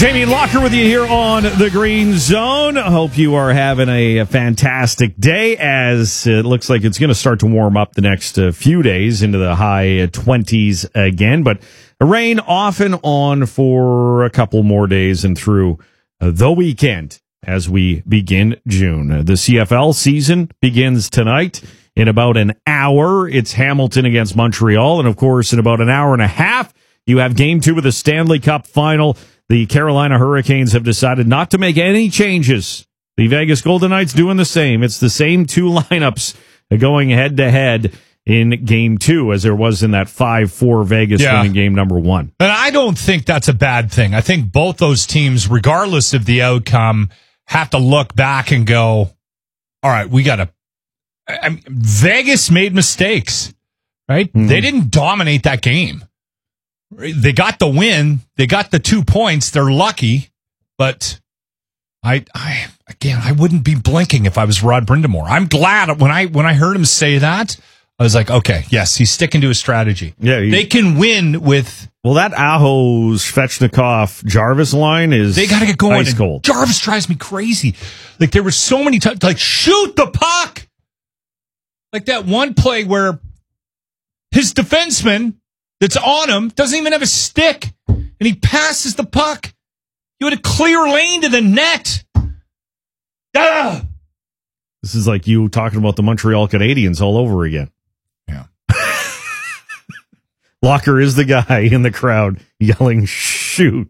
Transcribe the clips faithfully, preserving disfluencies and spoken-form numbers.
Jamie Locker with you here on the Green Zone. I hope you are having a fantastic day, as it looks like it's going to start to warm up the next uh, few days into the high twenties again. But rain off and on for a couple more days and through uh, the weekend as we begin June. Uh, the C F L season begins tonight. In about an hour, it's Hamilton against Montreal. And, of course, in about an hour and a half, you have Game two of the Stanley Cup Final. The Carolina Hurricanes have decided not to make any changes. The Vegas Golden Knights doing the same. It's the same two lineups going head-to-head in Game two as there was in that five four Vegas yeah. winning game number one. And I don't think that's a bad thing. I think both those teams, regardless of the outcome, have to look back and go, all right, we got to... I mean, Vegas made mistakes, right? Mm-hmm. They didn't dominate that game. They got the win. They got the two points. They're lucky, but I, I again, I wouldn't be blinking if I was Rod Brindamore. I'm glad when I when I heard him say that, I was like, okay, yes, he's sticking to his strategy. Yeah, he, they can win with. Well, that Aho, Svechnikov, Jarvis line is they got to get going. Ice cold. Jarvis drives me crazy. Like there were so many times, like shoot the puck. Like that one play where his defenseman that's on him doesn't even have a stick, and he passes the puck. You had a clear lane to the net. Ah! This is like you talking about the Montreal Canadiens all over again. Yeah. Locker is the guy in the crowd yelling, shoot.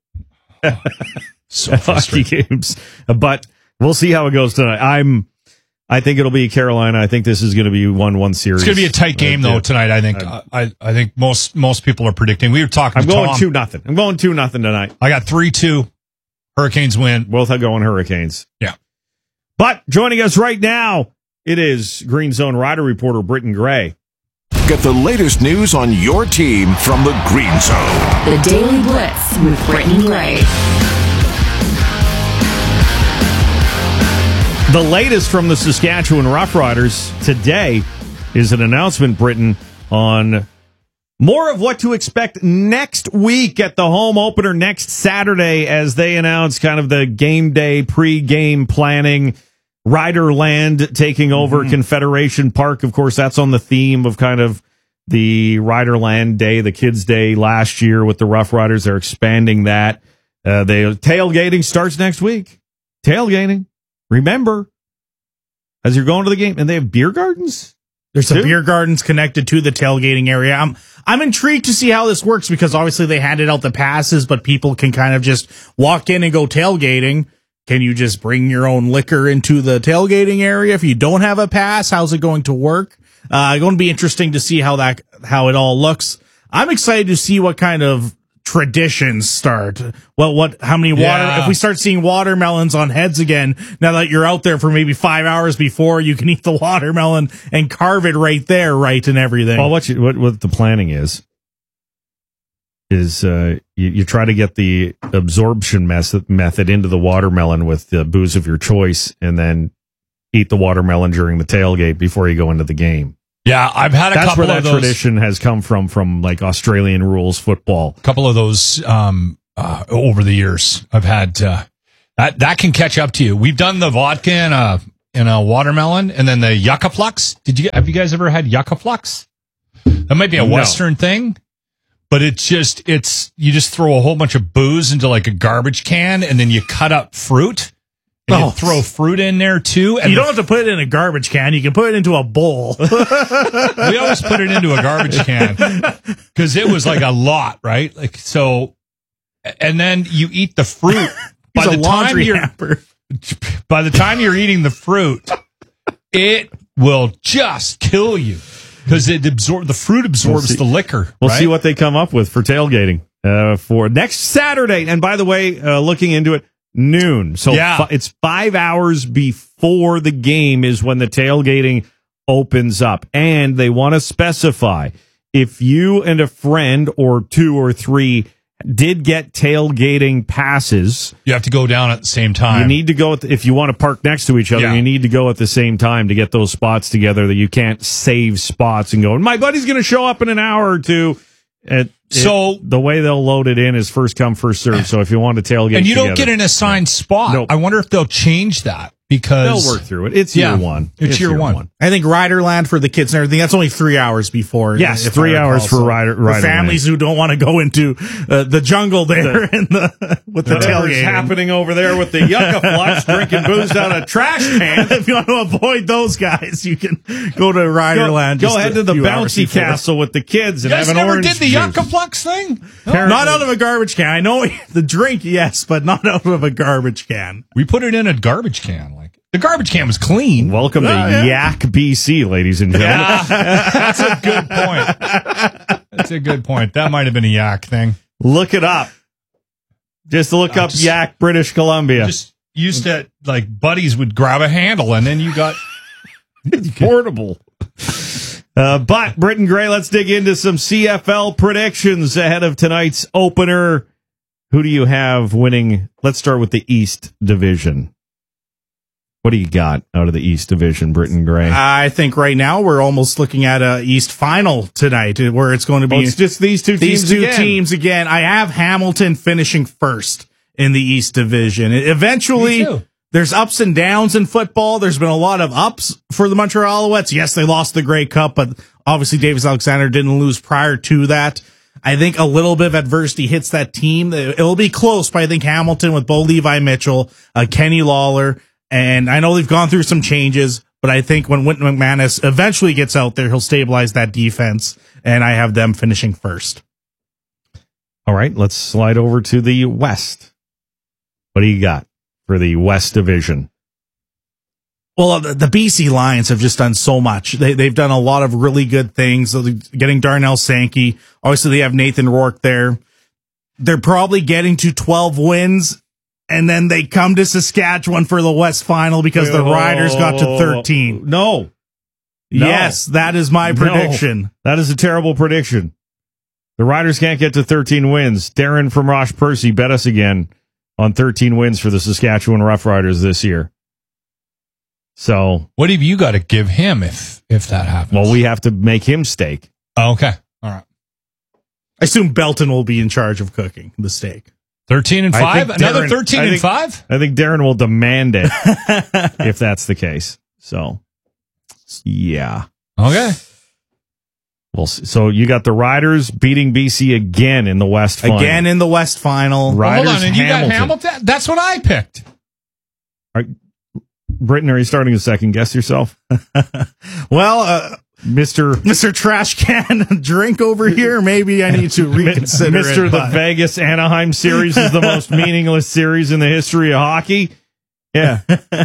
So frustrating. Hockey games. But we'll see how it goes tonight. I'm... I think it'll be Carolina. I think this is going to be one one series. It's going to be a tight game, uh, though, yeah. tonight, I think. Uh, I I think most most people are predicting. We were talking I'm to going Tom. two nothing. I'm going two nothing tonight. I got three two. Hurricanes win. Both are going Hurricanes. Yeah. But joining us right now, it is Green Zone Rider reporter Britton Gray. Get the latest news on your team from the Green Zone. The Daily Blitz with Britton Gray. The latest from the Saskatchewan Roughriders today is an announcement, Britton, on more of what to expect next week at the home opener next Saturday as they announce kind of the game day pre-game planning. Riderland taking over mm-hmm. Confederation Park. Of course, that's on the theme of kind of the Riderland Day, the Kids' Day last year with the Roughriders. They're expanding that. Uh, the tailgating starts next week. Tailgating. Remember, as you're going to the game, and they have beer gardens? There's some beer gardens connected to the tailgating area. I'm I'm intrigued to see how this works because obviously they handed out the passes, but people can kind of just walk in and go tailgating. Can you just bring your own liquor into the tailgating area if you don't have a pass? How's it going to work? Uh, it's going to be interesting to see how that how it all looks. I'm excited to see what kind of traditions start. Well, what, how many water, yeah. if we start seeing watermelons on heads again, now that you're out there for maybe five hours before, you can eat the watermelon and carve it right there, right, and everything. Well, what you, what, what the planning is, is, uh, you, you try to get the absorption method, method into the watermelon with the booze of your choice and then eat the watermelon during the tailgate before you go into the game. Yeah, I've had a That's couple where of that those. tradition has come from, from like Australian rules football. A couple of those um, uh, over the years. I've had uh, that. That can catch up to you. We've done the vodka in a in a watermelon, and then the Yucca Flux. Did you have you guys ever had Yucca Flux? That might be a No. Western thing, but it's just it's you just throw a whole bunch of booze into like a garbage can, and then you cut up fruit. And Oh. you throw fruit in there too. And you the, don't have to put it in a garbage can. You can put it into a bowl. we always put it into a garbage can because it was like a lot, right? Like so, and then you eat the fruit. By It's the a time laundry you're hamper. by the time you're eating the fruit, it will just kill you because it absorb the fruit absorbs We'll see- the liquor. We'll right? see what they come up with for tailgating uh, for next Saturday. And by the way, uh, looking into it, noon. So Yeah. fi- it's five hours before the game is when the tailgating opens up. And they want to specify if you and a friend or two or three did get tailgating passes, You have to go down at the same time. you need to go, at the, if you want to park next to each other, Yeah. you need to go at the same time to get those spots together that you can't save spots and go, my buddy's going to show up in an hour or two. It, So it, the way they'll load it in is first come, first serve. So if you want to tailgate, and you together, don't get an assigned spot. Nope. I wonder if they'll change that because they'll work through it. It's Yeah, year one. it's year one. I think Riderland for the kids and everything, that's only three hours before. Yes, if three I recall. hours for So Rider- for Riderland. families who don't want to go into uh, the jungle there in the with the Whatever's tailgate happening over there with the Yucca Flux drinking booze out of trash cans. If you want to avoid those guys, you can go to Riderland. Go, just go ahead a to the few hours bouncy before. castle with the kids you and guys have an never orange did the juice. Yucca Flux thing. Not out of a garbage can. I know the drink, yes, but not out of a garbage can. We put it in a garbage can. Like the garbage can was clean. Welcome to Oh, yeah. Yak B C, ladies and gentlemen. Yeah, that's a good point. That's a good point. That might have been a yak thing. Look it up. Just look I up just- Yak, British Columbia. Just used to like buddies would grab a handle and then you got It's portable. Uh, but, Britton Gray, let's dig into some C F L predictions ahead of tonight's opener. Who do you have winning? Let's start with the East Division. What do you got out of the East Division, Britton Gray? I think right now we're almost looking at a East final tonight, where it's going to be Well, it's just these two these teams two again. teams again. I have Hamilton finishing first in the East Division. Eventually, Me too. there's ups and downs in football. There's been a lot of ups for the Montreal Alouettes. Yes, they lost the Grey Cup, but obviously Davis Alexander didn't lose prior to that. I think a little bit of adversity hits that team. It'll be close, but I think Hamilton with Bo Levi Mitchell, uh, Kenny Lawler, and I know they've gone through some changes, but I think when Wynton McManus eventually gets out there, he'll stabilize that defense, and I have them finishing first. All right, let's slide over to the West. What do you got for the West Division? Well, the, the B C Lions have just done so much. They, they've done a lot of really good things. So getting Darnell Sankey. Obviously, they have Nathan Rourke there. They're probably getting to twelve wins, and then they come to Saskatchewan for the West Final because the Riders got to thirteen. No. No. Yes, that is my No. prediction. That is a terrible prediction. The Riders can't get to thirteen wins. Darren from Rosh Percy bet us again on thirteen wins for the Saskatchewan Roughriders this year. So, what have you got to give him if if that happens? well, we have to make him steak. Oh, okay. All right. I assume Belton will be in charge of cooking the steak. Thirteen and I five? think Another Darren- thirteen I and think- five? I think Darren will demand it if that's the case. So, yeah. Okay. Well, so you got the Riders beating B C again in the West Final. Again in the West Final. Well, Riders, hold on, and you Hamilton. got Hamilton? That's what I picked. Britton, are you starting to second guess yourself? Well, uh, Mister Mister Trash Can Drink over here, maybe I need to reconsider Mister it, The but- Vegas Anaheim series is the most meaningless series in the history of hockey. Yeah.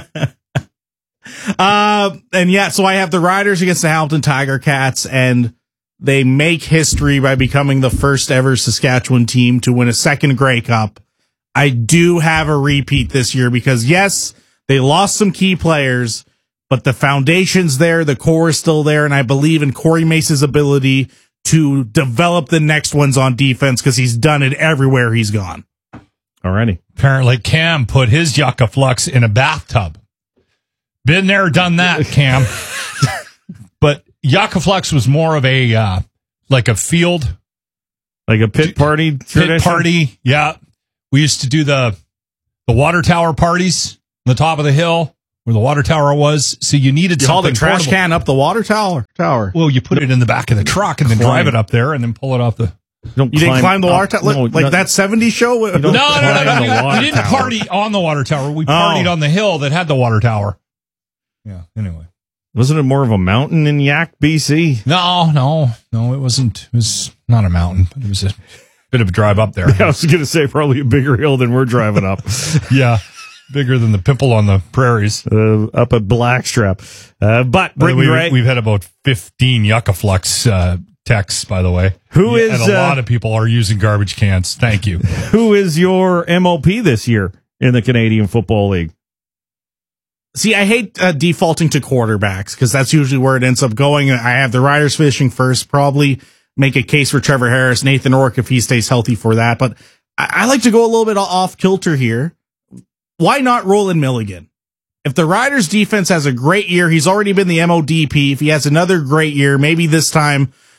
Uh, and yeah, so I have the Riders against the Hamilton Tiger Cats, and they make history by becoming the first ever Saskatchewan team to win a second Grey Cup. I do have a repeat this year because, yes, they lost some key players, but the foundation's there, the core is still there, and I believe in Corey Mace's ability to develop the next ones on defense because he's done it everywhere he's gone. Alrighty. Apparently, Cam put his Yucca Flux in a bathtub. Been there, done that, Cam. But Yucca Flux was more of a, uh, like a field Like a pit party pit tradition? party. Yeah. We used to do the, the water tower parties on the top of the hill where the water tower was. So you needed You haul something the trash portable. can up the water tower. Tower. Well, you put it in the back of the truck and then Climb. drive it up there and then pull it off the. Don't You didn't climb the up- water tower? no, like not- that seventies show? don't- No, no, no, climb no. the We, water we didn't tower. party on the water tower. We partied Oh. on the hill that had the water tower. Yeah. Anyway. Wasn't it more of a mountain in Yak, B C? No, no, no. It wasn't. It was not a mountain, but it was a bit of a drive up there. I was going to say probably a bigger hill than we're driving up. Yeah. Bigger than the pimple on the prairies. uh, up at Blackstrap. Uh, but By the Britton way, Gray, we've had about fifteen Yucca Flux uh, texts, by the way. Who Yeah, is, and a uh, lot of people are using garbage cans. Thank you. who is your M O P this year in the Canadian Football League? See, I hate uh, defaulting to quarterbacks because that's usually where it ends up going. I have the Riders finishing first, probably make a case for Trevor Harris, Nathan Rourke if he stays healthy for that. But I, I like to go a little bit off kilter here. Why not Roland Milligan? If the Riders defense has a great year, he's already been the M O D P. If he has another great year, maybe this time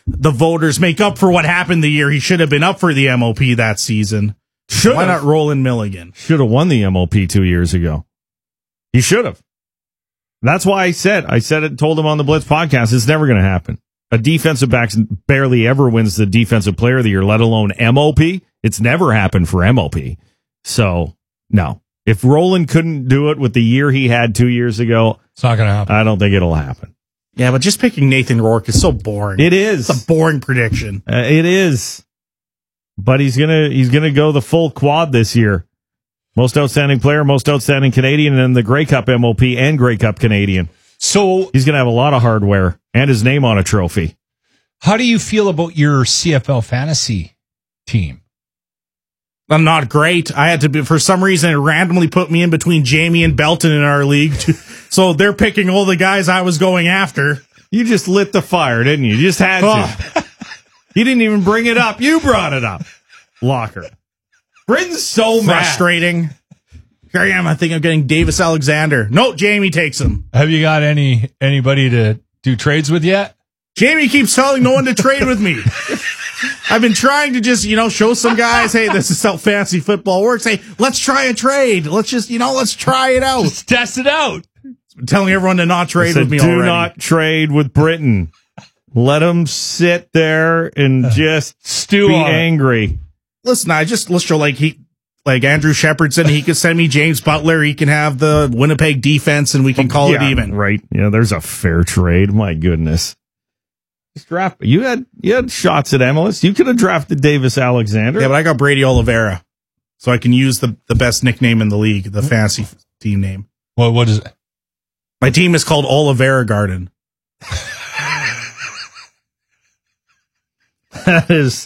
the voters make up for what happened the year he should have been up for the M O P that season. Should Why not Roland Milligan? Should have won the M O P two years ago. He should have. That's why I said, I said it, told him on the Blitz podcast, it's never going to happen. A defensive back barely ever wins the defensive player of the year, let alone M O P. It's never happened for M O P. So, no. If Roland couldn't do it with the year he had two years ago, it's not going to happen. I don't think it'll happen. Yeah, but just picking Nathan Rourke is so boring. It is. It's a boring prediction. Uh, it is. But he's gonna he's gonna go the full quad this year. Most outstanding player, most outstanding Canadian, and then the Grey Cup M O P and Grey Cup Canadian. So he's gonna have a lot of hardware and his name on a trophy. How do you feel about your C F L fantasy team? I'm not great. I had to be, for some reason, it randomly put me in between Jamie and Belton in our league. So they're picking all the guys I was going after. You just lit the fire, didn't you? You just had to. Oh. You didn't even bring it up. You brought it up. Locker. Britain's so frustrating. Mad. Here I am. I think I'm getting Davis Alexander. No, Jamie takes him. Have you got any anybody to do trades with yet? Jamie keeps telling no one to trade with me. I've been trying to just, you know, show some guys, hey, this is how fantasy football works. Hey, let's try a trade. Let's just, you know, let's try it out. Just test it out. I'm telling everyone to not trade with me do already. Do not trade with Britain. Let them sit there and just stew be on angry. It. Listen, I just, let's show like he, like Andrew Shepardson, he can send me James Butler. He can have the Winnipeg defense and we can call yeah, it even. Right. Yeah, there's a fair trade. My goodness. Just draft. You had you had shots at M L S. You could have drafted Davis Alexander. Yeah, but I got Brady Oliveira, so I can use the, the best nickname in the league, the fantasy team name. What what is it? My team is called Oliveira Garden. That is.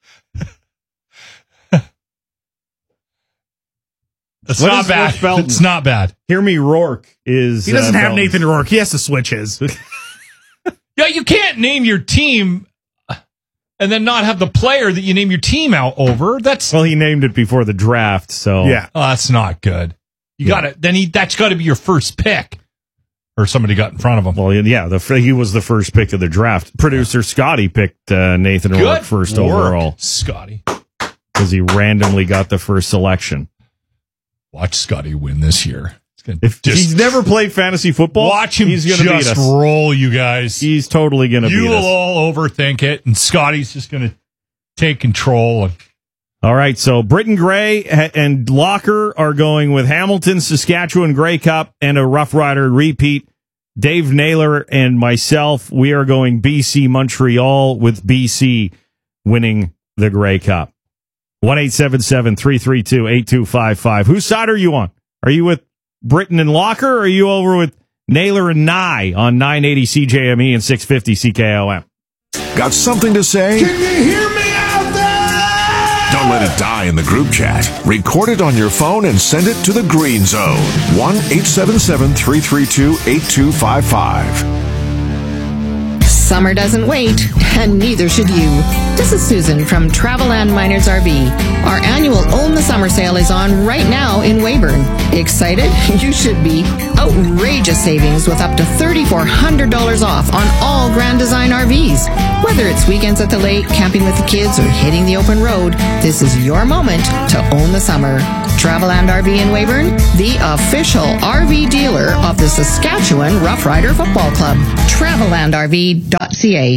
It's what not bad. It's not bad. Hear me, Rourke is. He doesn't uh, have Belton's. Nathan Rourke. He has to switch his. Yeah, you can't name your team and then not have the player that you name your team out over. That's well, he named it before the draft, so yeah, oh, that's not good. You yeah. got it. Then he that's got to be your first pick, or somebody got in front of him. Well, yeah, the he was the first pick of the draft. Producer Scotty picked uh, Nathan good Rourke first work, overall, Scotty, because he randomly got the first selection. Watch Scotty win this year. If just, he's never played fantasy football, watch him he's gonna just beat us. roll, you guys. He's totally going to beat us. You will all overthink it, and Scotty's just going to take control. All right, so Britton Gray and Locker are going with Hamilton, Saskatchewan Grey Cup, and a Rough Rider repeat. Dave Naylor and myself, we are going B C Montreal with B C winning the Grey Cup. one eight seven seven, three three two, eight two five five. Whose side are you on? Are you with Britton and Locker, or are you over with Naylor and Nye on nine eighty C J M E and six fifty C K O M? Got something to say? Can you hear me out there? Don't let it die in the group chat. Record it on your phone and send it to the Green Zone. one eight seven seven, three three two, eight two five five. Summer doesn't wait, and neither should you. This is Susan from Traveland Miners R V. Our annual Own the Summer sale is on right now in Weyburn. Excited? You should be. Outrageous savings with up to three thousand four hundred dollars off on all Grand Design R Vs. Whether it's weekends at the lake, camping with the kids, or hitting the open road, this is your moment to own the summer. Traveland R V in Weyburn, the official R V dealer of the Saskatchewan Rough Rider Football Club. Traveland R V dot C A.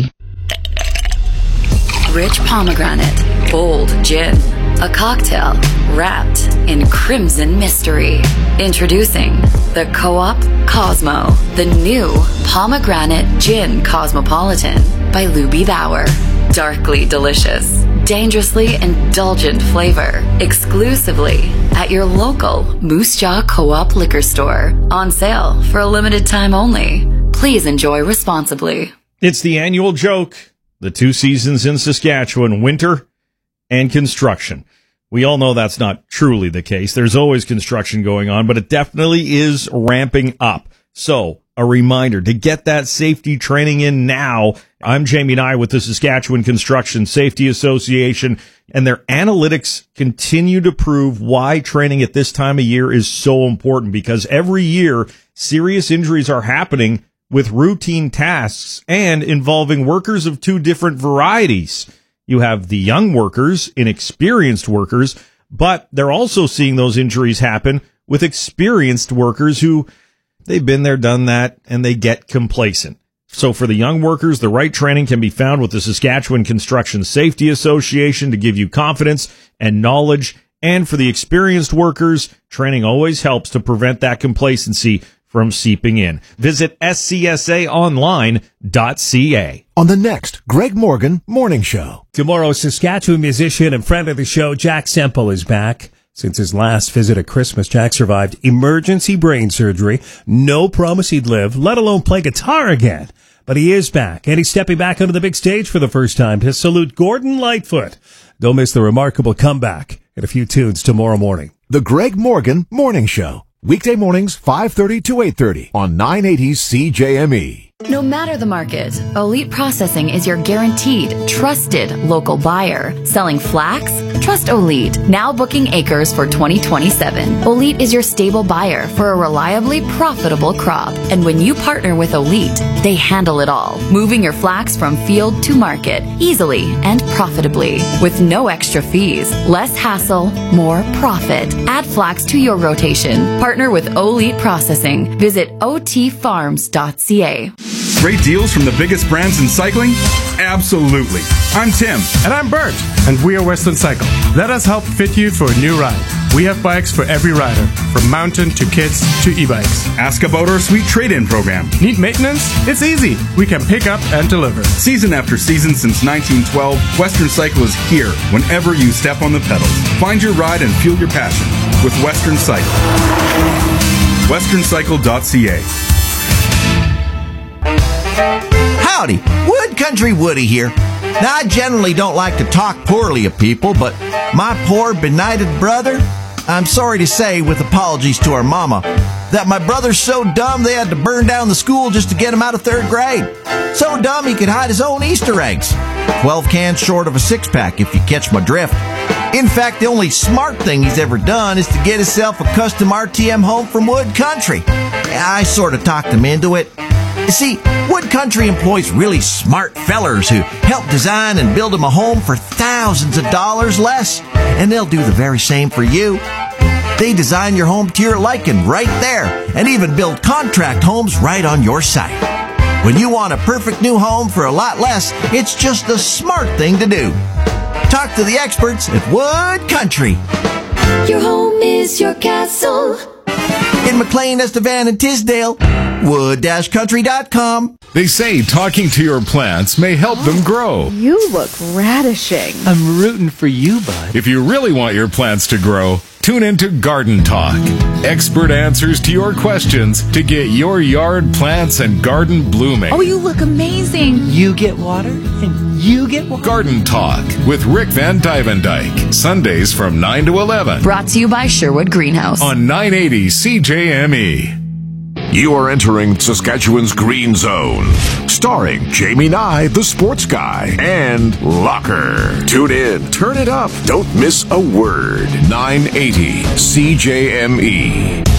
Rich pomegranate, bold gin, a cocktail wrapped in crimson mystery. Introducing the Co-op Cosmo, the new pomegranate gin cosmopolitan by Luby Bauer. Darkly delicious, dangerously indulgent flavor, exclusively at your local Moose Jaw Co-op liquor store. On sale for a limited time only. Please enjoy responsibly. It's the annual joke. The two seasons in Saskatchewan, winter and construction. We all know that's not truly the case. There's always construction going on, but it definitely is ramping up. So, a reminder to get that safety training in now. I'm Jamie Nye with the Saskatchewan Construction Safety Association, and their analytics continue to prove why training at this time of year is so important, because every year serious injuries are happening with routine tasks and involving workers of two different varieties. You have the young workers, inexperienced workers, but they're also seeing those injuries happen with experienced workers who they've been there, done that, and they get complacent. So for the young workers, the right training can be found with the Saskatchewan Construction Safety Association to give you confidence and knowledge. And for the experienced workers, training always helps to prevent that complacency from seeping in. Visit S C S A online dot C A. On the next Greg Morgan Morning Show. Tomorrow, Saskatchewan musician and friend of the show, Jack Semple, is back. Since his last visit at Christmas, Jack survived emergency brain surgery. No promise he'd live, let alone play guitar again. But he is back, and he's stepping back onto the big stage for the first time to salute Gordon Lightfoot. Don't miss the remarkable comeback and a few tunes tomorrow morning. The Greg Morgan Morning Show. Weekday mornings, five thirty to eight thirty on nine eighty C J M E. No matter the market, Elite Processing is your guaranteed, trusted local buyer. Selling flax? Trust Elite. Now booking acres for twenty twenty-seven. Elite is your stable buyer for a reliably profitable crop. And when you partner with Elite, they handle it all, moving your flax from field to market easily and profitably. With no extra fees, less hassle, more profit. Add flax to your rotation. Partner with Elite Processing. Visit O T farms dot C A. Great deals from the biggest brands in cycling? Absolutely. I'm Tim. And I'm Bert. And we are Western Cycle. Let us help fit you for a new ride. We have bikes for every rider, from mountain to kids to e-bikes. Ask about our sweet trade-in program. Need maintenance? It's easy. We can pick up and deliver. Season after season since nineteen twelve, Western Cycle is here whenever you step on the pedals. Find your ride and fuel your passion with Western Cycle. Western Cycle dot C A. Howdy, Wood Country Woody here. Now, I generally don't like to talk poorly of people, but my poor benighted brother, I'm sorry to say, with apologies to our mama, that my brother's so dumb they had to burn down the school just to get him out of third grade. So dumb he could hide his own Easter eggs. Twelve cans short of a six-pack, if you catch my drift. In fact, the only smart thing he's ever done is to get himself a custom R T M home from Wood Country. I sort of talked him into it. You see, Wood Country employs really smart fellers who help design and build him a home for thousands of dollars less. And they'll do the very same for you. They design your home to your liking right there, and even build contract homes right on your site. When you want a perfect new home for a lot less, it's just the smart thing to do. Talk to the experts at Wood Country. Your home is your castle. In McLean, Estevan, and Tisdale, wood dash country dot com. They say talking to your plants may help them grow. You look radishing. I'm rooting for you, bud. If you really want your plants to grow, tune into Garden Talk. Expert answers to your questions to get your yard plants and garden blooming. Oh, you look amazing. You get water and you get water. Garden Talk with Rick Van Dyvendyke. Sundays from nine to eleven. Brought to you by Sherwood Greenhouse. On nine eighty C J M E. You are entering Saskatchewan's Green Zone, starring Jamie Nye, the sports guy, and Locker. Tune in, turn it up, don't miss a word. nine eighty C J M E.